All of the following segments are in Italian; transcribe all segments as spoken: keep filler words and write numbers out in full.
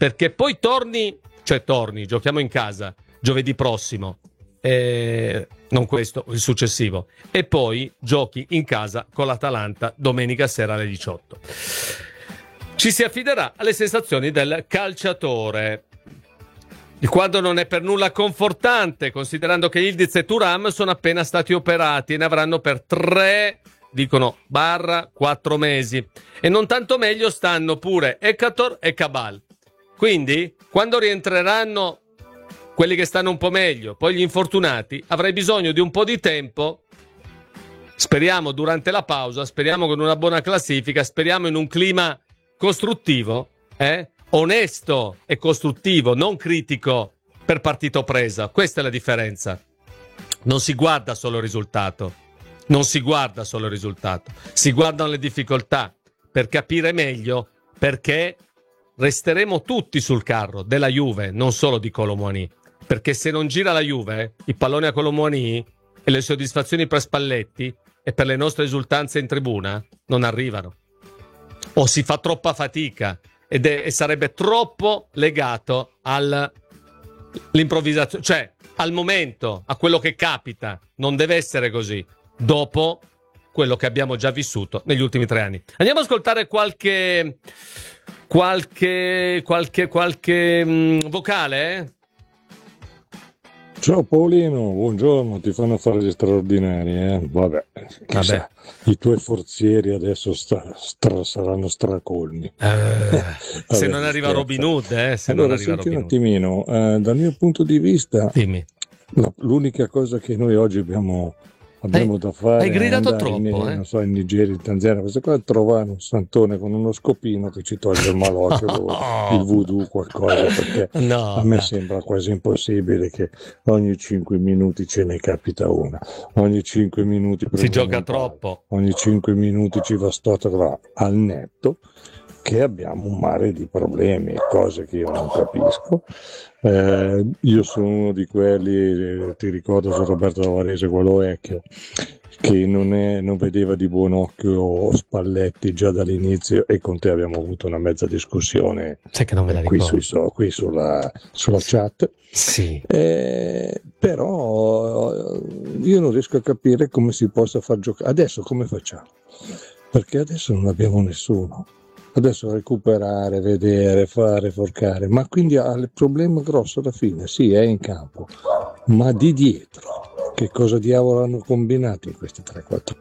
perché poi torni, cioè torni, giochiamo in casa giovedì prossimo, eh, non questo, il successivo, e poi giochi in casa con l'Atalanta domenica sera alle diciotto. Ci si affiderà alle sensazioni del calciatore, il quadro non è per nulla confortante, considerando che Yildiz e Thuram sono appena stati operati e ne avranno per tre, dicono, barra quattro mesi. E non tanto meglio stanno pure Ekator e Cabal. Quindi, quando rientreranno quelli che stanno un po' meglio, poi gli infortunati, avrai bisogno di un po' di tempo. Speriamo durante la pausa, speriamo con una buona classifica, speriamo in un clima costruttivo, eh? Onesto e costruttivo, non critico per partito presa. Questa è la differenza. Non si guarda solo il risultato, non si guarda solo il risultato, si guardano le difficoltà per capire meglio perché resteremo tutti sul carro della Juve, non solo di Kolo Muani. Perché se non gira la Juve, i palloni a Kolo Muani e le soddisfazioni per Spalletti e per le nostre esultanze in tribuna non arrivano. O si fa troppa fatica ed è, e sarebbe troppo legato all'improvvisazione, cioè al momento, a quello che capita. Non deve essere così, dopo quello che abbiamo già vissuto negli ultimi tre anni. Andiamo ad ascoltare qualche qualche qualche qualche mh, vocale, eh? Ciao Paolino, buongiorno, ti fanno fare gli straordinari, eh? Vabbè, chissà, Vabbè. I tuoi forzieri adesso stra, stra, saranno stracolmi. Eh, se Vabbè, non arriva scherzo. Robin Hood, eh, se Allora, non arriva senti un Robin Hood. attimino, eh, dal mio punto di vista, Dimmi. la- l'unica cosa che noi oggi abbiamo, abbiamo Hai- da fare hai è gridato andare in, troppo, eh? non so, in Nigeria, in Tanzania, queste qua, trovare un santone con uno scopino che ci toglie il malocchio, il voodoo, qualcosa, perché No, a me dai. sembra quasi impossibile che ogni cinque minuti ce ne capita una, ogni cinque minuti Si prendiamo gioca un palo, troppo. ogni cinque minuti ci va stotta al netto, che abbiamo un mare di problemi, cose che io non capisco. Eh, io sono uno di quelli, eh, ti ricordo su Roberto Lavarese, quello vecchio, che non, è, non vedeva di buon occhio Spalletti già dall'inizio, e con te abbiamo avuto una mezza discussione Sai che non me la eh, qui, ricordo. sui so- qui sulla, sulla chat. Sì. Eh, però eh, io non riesco a capire come si possa far giocare. Adesso come facciamo? Perché adesso non abbiamo nessuno. Adesso recuperare, vedere, fare, forcare. Ma quindi ha il problema grosso alla fine, sì, è in campo. Ma di dietro, che cosa diavolo hanno combinato in questi tre quattro?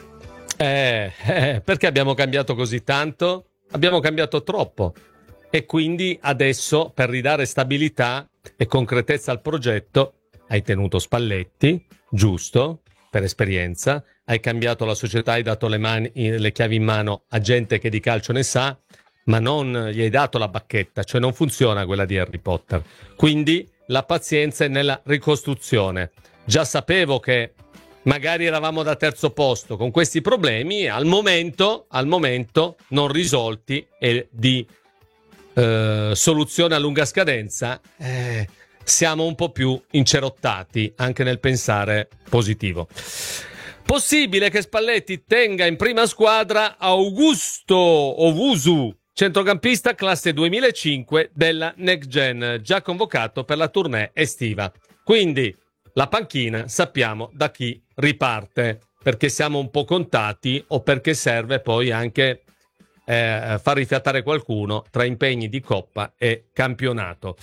Eh, eh, perché abbiamo cambiato così tanto? Abbiamo cambiato troppo. E quindi adesso, per ridare stabilità e concretezza al progetto, hai tenuto Spalletti, giusto, per esperienza, hai cambiato la società, hai dato le, mani, le chiavi in mano a gente che di calcio ne sa, ma non gli hai dato la bacchetta, cioè non funziona quella di Harry Potter. Quindi la pazienza è nella ricostruzione. Già sapevo che magari eravamo da terzo posto con questi problemi, al momento, al momento non risolti e di eh, soluzione a lunga scadenza, eh, siamo un po' più incerottati anche nel pensare positivo. Possibile che Spalletti tenga in prima squadra Augusto Owusu, centrocampista classe duemilacinque della Next Gen, già convocato per la tournée estiva. Quindi la panchina sappiamo da chi riparte, perché siamo un po' contati o perché serve poi anche eh, far rifiatare qualcuno tra impegni di Coppa e campionato.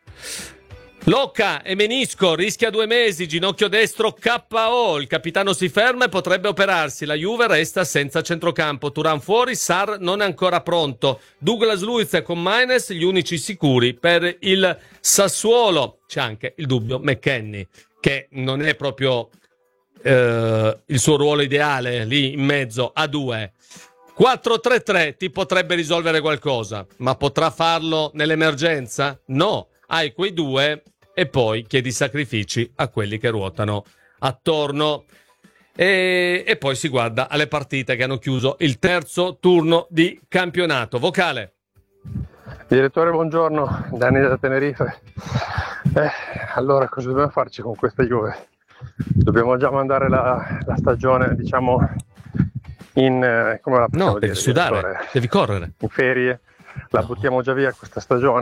Locca e menisco, rischia due mesi, ginocchio destro K O, il capitano si ferma e potrebbe operarsi, la Juve resta senza centrocampo, Thuram fuori, Sarr non è ancora pronto, Douglas Luiz con Maines gli unici sicuri per il Sassuolo. C'è anche il dubbio McKennie, che non è proprio eh, il suo ruolo ideale lì in mezzo a due. quattro tre tre ti potrebbe risolvere qualcosa, ma potrà farlo nell'emergenza? No, hai quei due e poi chiedi sacrifici a quelli che ruotano attorno. E, e poi si guarda alle partite che hanno chiuso il terzo turno di campionato. Vocale. Direttore, buongiorno, Danny da Tenerife. Eh, allora, cosa dobbiamo farci con questa Juve? Dobbiamo già mandare la, la stagione, diciamo, in eh, come la possiamo No, devi dire, sudare, direttore? devi correre. In ferie, la buttiamo già via questa stagione.